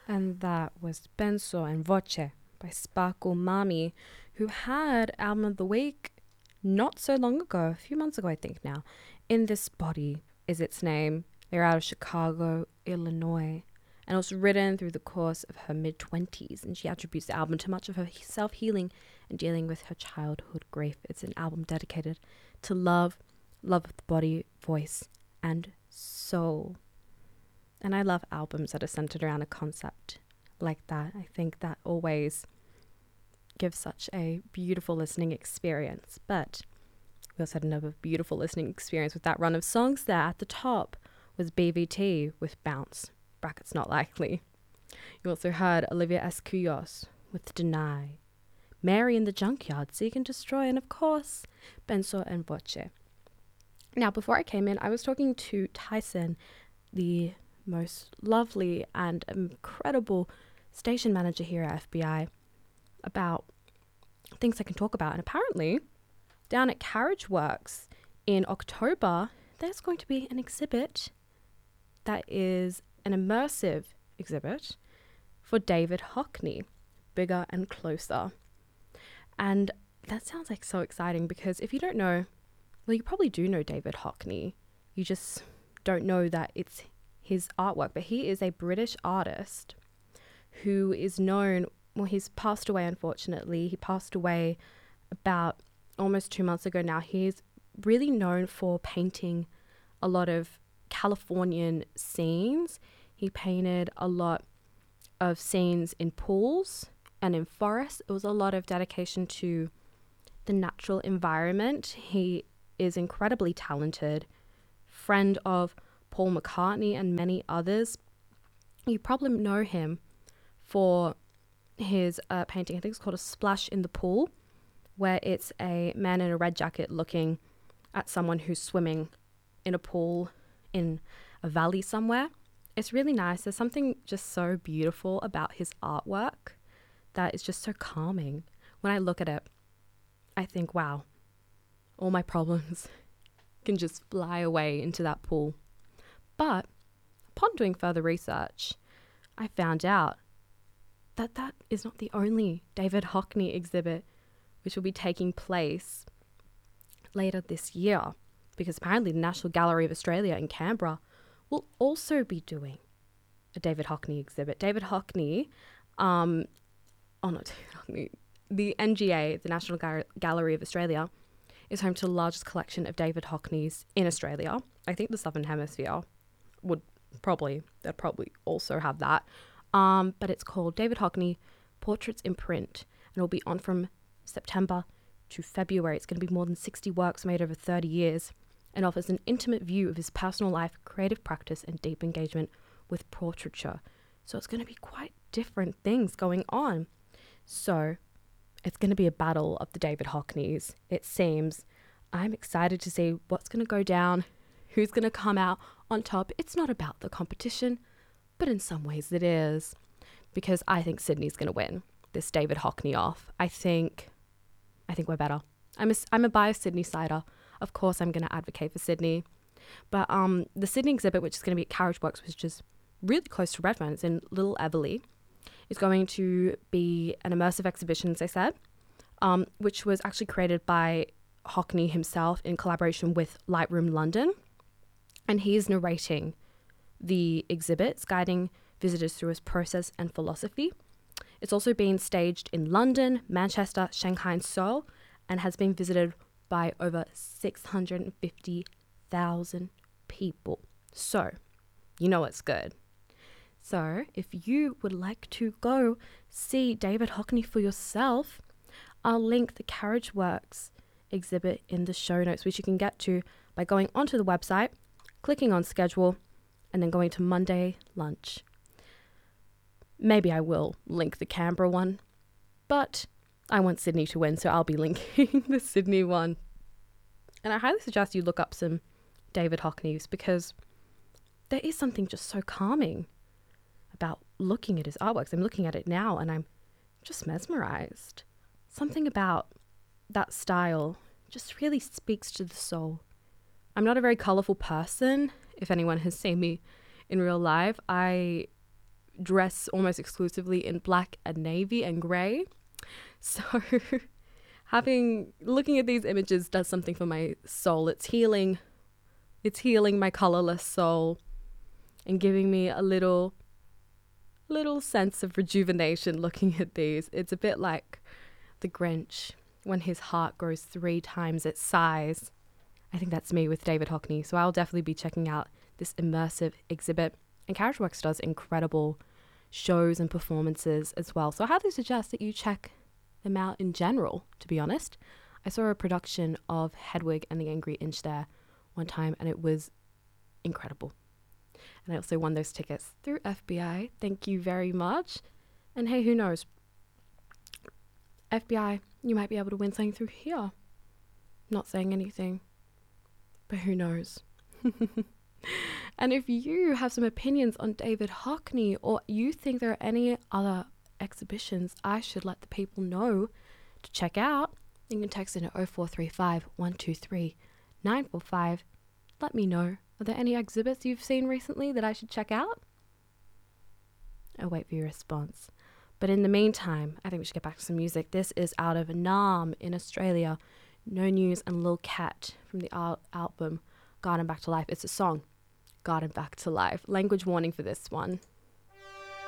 And that was Penso and Voce by Sparkle Mami, who had Album of the Week not so long ago, a few months ago, I think now. In This Body is its name. They're out of Chicago, Illinois. And it was written through the course of her mid-20s, and she attributes the album to much of her self-healing and dealing with her childhood grief. It's an album dedicated to love of the body, voice, and soul. And I love albums that are centered around a concept like that. I think that always gives such a beautiful listening experience. But we also had another beautiful listening experience with that run of songs there. At the top was BVT with Bounce, brackets not likely. You also heard Olivia Escuyos with Deny, Mary in the Junkyard, Seek and Destroy, and of course, Penso and Voce. Now, before I came in, I was talking to Tyson, the most lovely and incredible station manager here at FBI, about things I can talk about. And apparently, down at Carriage Works in October, there's going to be an exhibit that is an immersive exhibit for David Hockney, Bigger and Closer. And that sounds like so exciting because if you don't know, well, you probably do know David Hockney. You just don't know that it's his artwork, but he is a British artist who is known, well, he's passed away, unfortunately. He passed away about almost 2 months ago now. He's really known for painting a lot of Californian scenes. He painted a lot of scenes in pools and in forests. It was a lot of dedication to the natural environment. He is incredibly talented, friend of Paul McCartney and many others. You probably know him for his painting, I think it's called A Splash in the Pool, where it's a man in a red jacket looking at someone who's swimming in a pool in a valley somewhere. It's really nice. There's something just so beautiful about his artwork that is just so calming. When I look at it, I think, wow, all my problems can just fly away into that pool. But upon doing further research, I found out that that is not the only David Hockney exhibit which will be taking place later this year, because apparently the National Gallery of Australia in Canberra will also be doing a David Hockney exhibit. David Hockney, not David Hockney, the NGA, the National Gallery of Australia, is home to the largest collection of David Hockneys in Australia. I think the Southern Hemisphere they'd probably also have that. But it's called David Hockney Portraits in Print, and it'll be on from September to February. It's going to be more than 60 works made over 30 years and offers an intimate view of his personal life, creative practice, and deep engagement with portraiture. So it's going to be quite different things going on. So it's going to be a battle of the David Hockneys, it seems. I'm excited to see what's going to go down, who's going to come out on top. It's not about the competition, but in some ways it is, because I think Sydney's going to win this David Hockney off. I think we're better. I'm a biased Sydney sider. Of course, I'm going to advocate for Sydney. But the Sydney exhibit, which is going to be at Carriage Works, which is really close to Redfern, it's in Little Everleigh, is going to be an immersive exhibition, as I said, which was actually created by Hockney himself in collaboration with Lightroom London. And he's narrating the exhibits, guiding visitors through his process and philosophy. It's also been staged in London, Manchester, Shanghai, and Seoul, and has been visited by over 650,000 people. So, you know it's good. So, if you would like to go see David Hockney for yourself, I'll link the Carriage Works exhibit in the show notes, which you can get to by going onto the website, clicking on schedule, and then going to Monday lunch. Maybe I will link the Canberra one, but I want Sydney to win, so I'll be linking the Sydney one. And I highly suggest you look up some David Hockneys, because there is something just so calming about looking at his artworks. I'm looking at it now and I'm just mesmerized. Something about that style just really speaks to the soul. I'm not a very colorful person. If anyone has seen me in real life, I dress almost exclusively in black and navy and grey. So looking at these images does something for my soul. It's healing my colourless soul and giving me a little sense of rejuvenation looking at these. It's a bit like the Grinch when his heart grows 3 times its size. I think that's me with David Hockney. So I'll definitely be checking out this immersive exhibit. And Carriage Works does incredible shows and performances as well. So I highly suggest that you check them out in general, to be honest. I saw a production of Hedwig and the Angry Inch there one time, and it was incredible. And I also won those tickets through FBI. Thank you very much. And hey, who knows? FBI, you might be able to win something through here. Not saying anything, but who knows? And if you have some opinions on David Hockney, or you think there are any other exhibitions I should let the people know to check out, you can text in at 0435 123 945. Let me know. Are there any exhibits you've seen recently that I should check out? I'll wait for your response. But in the meantime, I think we should get back to some music. This is out of Nam in Australia. No News and Lil Cat from the album Garden Back to Life. It's a song, Garden Back to Life. Language warning for this one.